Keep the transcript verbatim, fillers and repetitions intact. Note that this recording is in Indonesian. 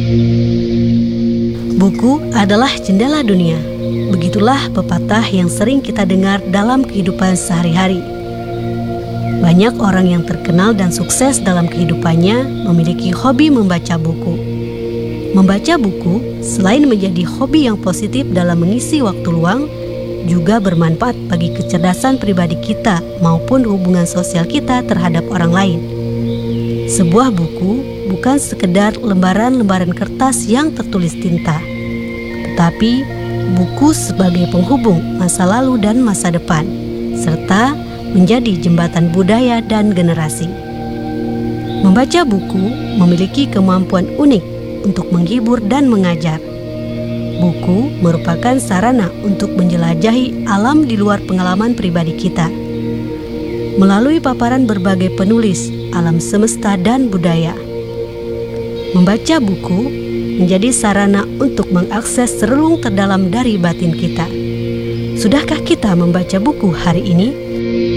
Buku adalah jendela dunia. Begitulah pepatah yang sering kita dengar dalam kehidupan sehari-hari. Banyak orang yang terkenal dan sukses dalam kehidupannya memiliki hobi membaca buku. Membaca buku selain menjadi hobi yang positif dalam mengisi waktu luang, juga bermanfaat bagi kecerdasan pribadi kita maupun hubungan sosial kita terhadap orang lain. Sebuah buku bukan sekedar lembaran-lembaran kertas yang tertulis tinta, tetapi buku sebagai penghubung masa lalu dan masa depan, serta menjadi jembatan budaya dan generasi. Membaca buku memiliki kemampuan unik untuk menghibur dan mengajar. Buku merupakan sarana untuk menjelajahi alam di luar pengalaman pribadi kita. Melalui paparan berbagai penulis, alam semesta dan budaya. Membaca buku menjadi sarana untuk mengakses relung terdalam dari batin kita. Sudahkah kita membaca buku hari ini?